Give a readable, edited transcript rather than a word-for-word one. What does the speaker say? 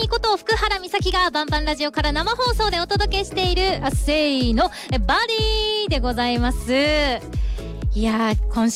美こと福原美咲がバンバンラジオから生放送でお届けしているせーのバディでございます。いやー、今